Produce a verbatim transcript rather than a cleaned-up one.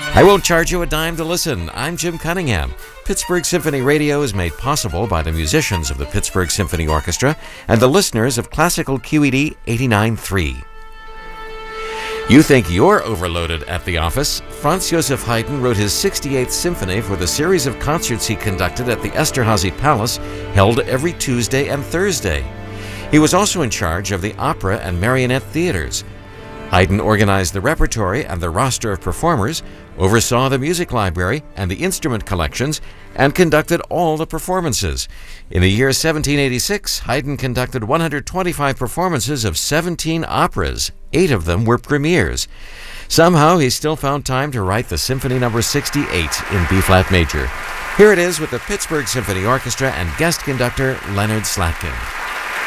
I won't charge you a dime to listen. I'm Jim Cunningham. Pittsburgh Symphony Radio is made possible by the musicians of the Pittsburgh Symphony Orchestra and the listeners of Classical Q E D eighty-nine point three. You think you're overloaded at the office? Franz Joseph Haydn wrote his sixty-eighth symphony for the series of concerts he conducted at the Esterhazy Palace, held every Tuesday and Thursday. He was also in charge of the opera and marionette theaters. Haydn organized the repertory and the roster of performers, oversaw the music library and the instrument collections, and conducted all the performances. In the year seventeen eighty-six, Haydn conducted one hundred twenty-five performances of seventeen operas. Eight of them were premieres. Somehow, he still found time to write the Symphony Number sixty-eight in B-flat major. Here it is with the Pittsburgh Symphony Orchestra and guest conductor Leonard Slatkin.